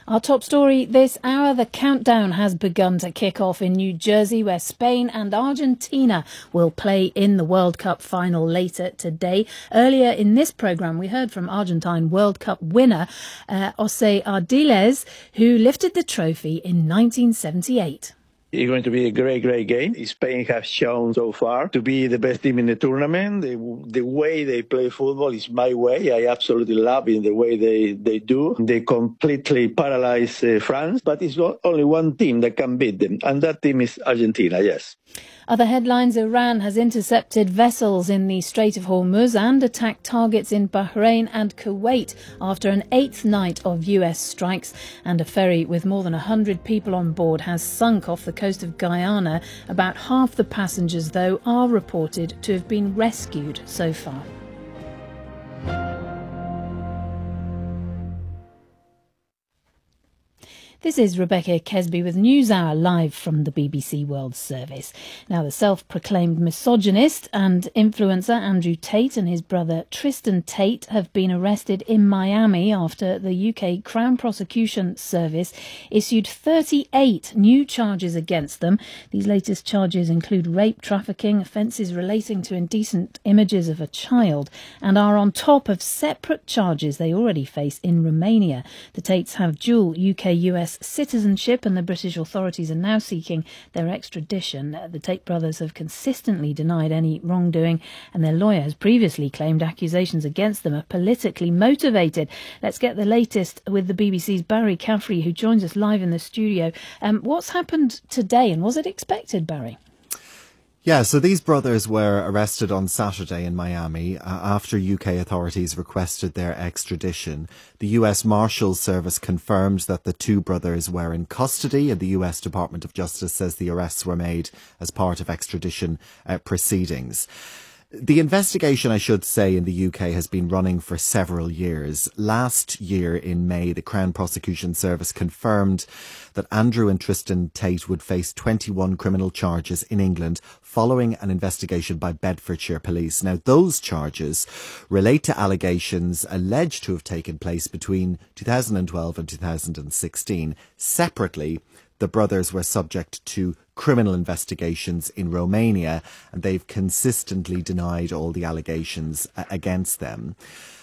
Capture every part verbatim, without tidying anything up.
Our top story this hour, the countdown has begun to kick off in New Jersey, where Spain and Argentina will play in the World Cup final later today. Earlier in this programme, we heard from Argentine World Cup winner uh, Jose Ardiles, who lifted the trophy in nineteen seventy-eight. It's going to be a great, great game. Spain has shown so far to be the best team in the tournament. The, the way they play football is my way. I absolutely love it, the way they, they do. They completely paralyze uh, France, but it's not only one team that can beat them, and that team is Argentina, yes. Other headlines: Iran has intercepted vessels in the Strait of Hormuz and attacked targets in Bahrain and Kuwait after an eighth night of U S strikes. And a ferry with more than one hundred people on board has sunk off the coast of Guyana. About half the passengers, though, are reported to have been rescued so far. This is Rebecca Kesby with NewsHour live from the B B C World Service. Now, the self-proclaimed misogynist and influencer Andrew Tate and his brother Tristan Tate have been arrested in Miami after the U K Crown Prosecution Service issued thirty-eight new charges against them. These latest charges include rape, trafficking, offences relating to indecent images of a child, and are on top of separate charges they already face in Romania. The Tates have dual U K U S citizenship, and the British authorities are now seeking their extradition. The Tate brothers have consistently denied any wrongdoing, and their lawyer has previously claimed accusations against them are politically motivated. Let's get the latest with the B B C's Barry Caffrey, who joins us live in the studio. Um, what's happened today, and was it expected, Barry? Yeah, so these brothers were arrested on Saturday in Miami uh, after U K authorities requested their extradition. The U S Marshals Service confirmed that the two brothers were in custody, and the U S Department of Justice says the arrests were made as part of extradition uh, proceedings. The investigation, I should say, in the U K has been running for several years. Last year in May, the Crown Prosecution Service confirmed that Andrew and Tristan Tate would face twenty-one criminal charges in England following an investigation by Bedfordshire Police. Now, those charges relate to allegations alleged to have taken place between two thousand twelve and two thousand sixteen. Separately, the brothers were subject to criminal investigations in Romania, and they've consistently denied all the allegations against them.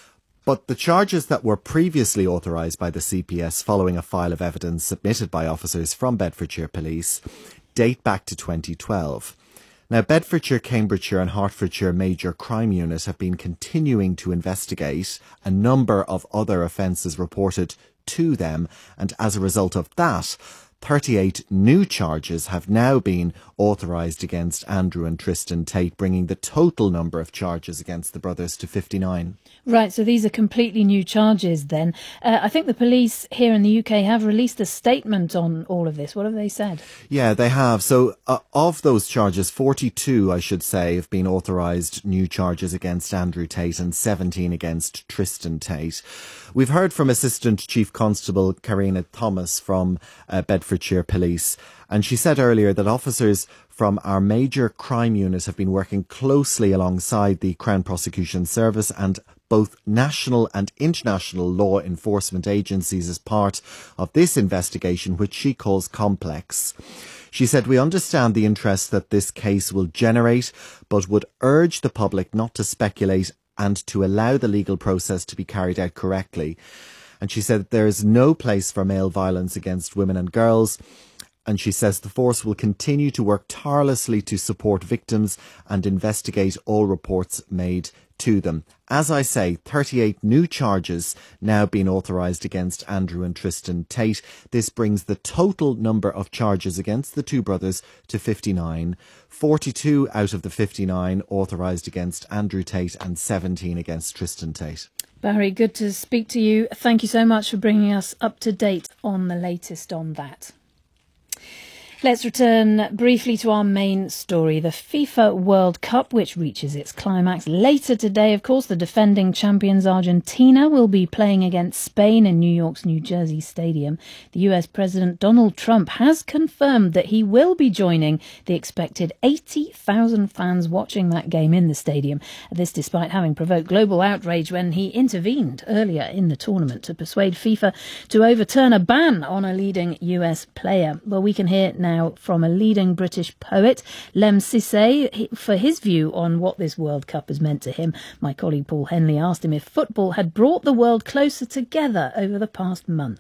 But the charges that were previously authorised by the C P S following a file of evidence submitted by officers from Bedfordshire Police date back to twenty twelve. Now, Bedfordshire, Cambridgeshire and Hertfordshire Major Crime Unit have been continuing to investigate a number of other offences reported to them, and as a result of that, thirty-eight new charges have now been authorised against Andrew and Tristan Tate, bringing the total number of charges against the brothers to fifty-nine. Right, so these are completely new charges then. Uh, I think the police here in the U K have released a statement on all of this. What have they said? Yeah, they have. So uh, of those charges, forty-two, I should say, have been authorised new charges against Andrew Tate and seventeen against Tristan Tate. We've heard from Assistant Chief Constable Karina Thomas from uh, Bedfordshire Police, and she said earlier that officers from our major crime unit have been working closely alongside the Crown Prosecution Service and both national and international law enforcement agencies as part of this investigation, which she calls complex. She said, "We understand the interest that this case will generate, but would urge the public not to speculate and to allow the legal process to be carried out correctly." And she said there is no place for male violence against women and girls. And she says the force will continue to work tirelessly to support victims and investigate all reports made to them. As I say, thirty-eight new charges now being authorised against Andrew and Tristan Tate. This brings the total number of charges against the two brothers to fifty-nine. forty-two out of the fifty-nine authorised against Andrew Tate and seventeen against Tristan Tate. Barry, good to speak to you. Thank you so much for bringing us up to date on the latest on that. Let's return briefly to our main story, the FIFA World Cup, which reaches its climax later today. Of course, the defending champions Argentina will be playing against Spain in New York's New Jersey Stadium. The U S President Donald Trump has confirmed that he will be joining the expected eighty thousand fans watching that game in the stadium. This despite having provoked global outrage when he intervened earlier in the tournament to persuade FIFA to overturn a ban on a leading U S player. Well, we can hear now Now from a leading British poet, Lemn Sissay, for his view on what this World Cup has meant to him. My colleague Paul Henley asked him if football had brought the world closer together over the past month.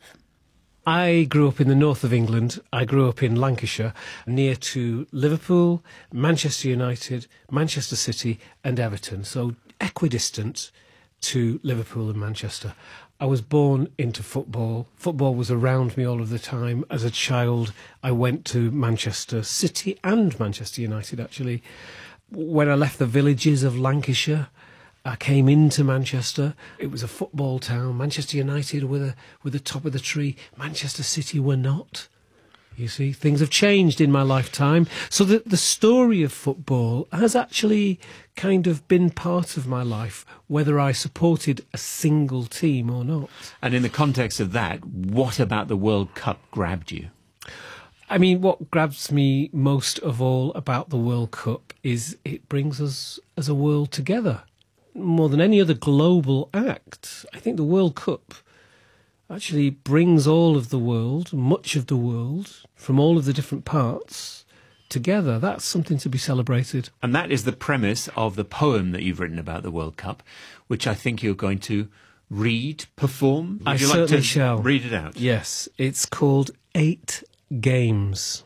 I grew up in the north of England. I grew up in Lancashire, near to Liverpool, Manchester United, Manchester City and Everton, so equidistant to Liverpool and Manchester. I was born into football. Football was around me all of the time. As a child, I went to Manchester City and Manchester United, actually. When I left the villages of Lancashire, I came into Manchester. It was a football town. Manchester United were the, were the top of the tree. Manchester City were not. You see, things have changed in my lifetime. So the, the story of football has actually kind of been part of my life, whether I supported a single team or not. And in the context of that, what about the World Cup grabbed you? I mean, what grabs me most of all about the World Cup is it brings us as a world together. More than any other global act, I think the World Cup actually brings all of the world, much of the world, from all of the different parts together. That's something to be celebrated. And that is the premise of the poem that you've written about the World Cup, which I think you're going to read, perform. Would I you certainly like to shall. Read it out. Yes, it's called Eight Games.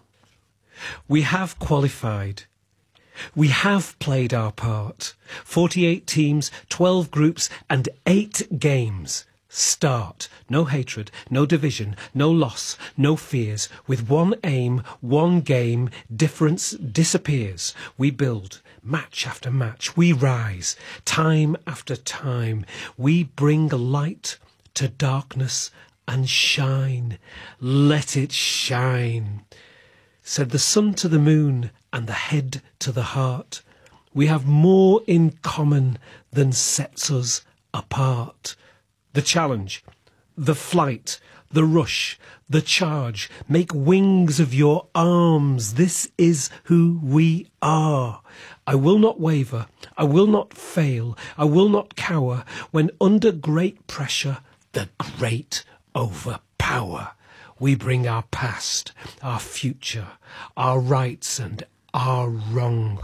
We have qualified. We have played our part. forty-eight teams, twelve groups and eight games. Start. No hatred, no division, no loss, no fears. With one aim, one game, difference disappears. We build, match after match. We rise, time after time. We bring light to darkness and shine. Let it shine. Said the sun to the moon and the head to the heart. We have more in common than sets us apart. The challenge, the flight, the rush, the charge. Make wings of your arms. This is who we are. I will not waver. I will not fail. I will not cower. When under great pressure, the great overpower. We bring our past, our future, our rights and our wrong.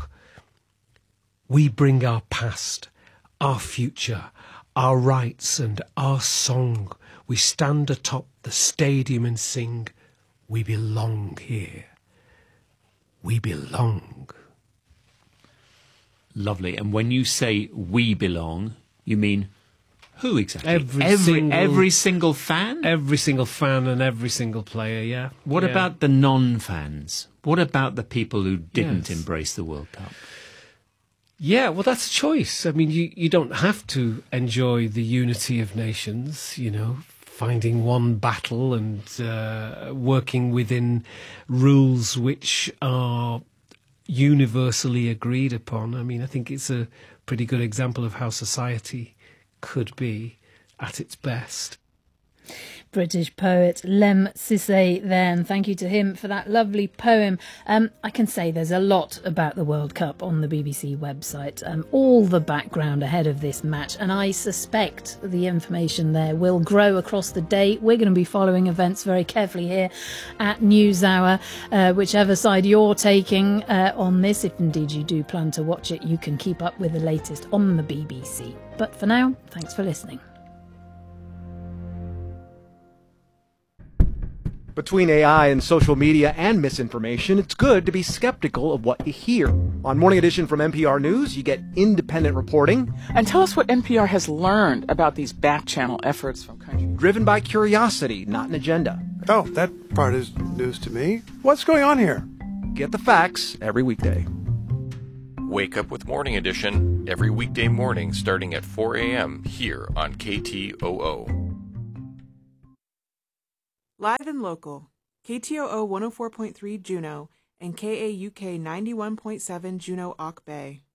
We bring our past, our future, our rights and our song. We stand atop the stadium and sing, we belong here. We belong. Lovely. And when you say we belong, you mean who exactly? Every, every single, every single fan? Every single fan and every single player, yeah. What yeah. about the non-fans? What about the people who didn't Yes. embrace the World Cup? Yeah, well, that's a choice. I mean, you, you don't have to enjoy the unity of nations, you know, finding one battle and uh, working within rules which are universally agreed upon. I mean, I think it's a pretty good example of how society could be at its best. British poet Lemn Sissay there, and thank you to him for that lovely poem. Um, I can say there's a lot about the World Cup on the B B C website, um, all the background ahead of this match, and I suspect the information there will grow across the day. We're going to be following events very carefully here at NewsHour, uh, whichever side you're taking uh, on this. If indeed you do plan to watch it, you can keep up with the latest on the B B C. But for now, thanks for listening. Between A I and social media and misinformation, it's good to be skeptical of what you hear. On Morning Edition from N P R News, you get independent reporting. And tell us what N P R has learned about these back-channel efforts from countries. Driven by curiosity, not an agenda. Oh, that part is news to me. What's going on here? Get the facts every weekday. Wake up with Morning Edition every weekday morning starting at four a.m. here on K T O O. Live and local. K T O O one oh four point three Juneau, and K A U K ninety-one point seven Juneau Auk Bay.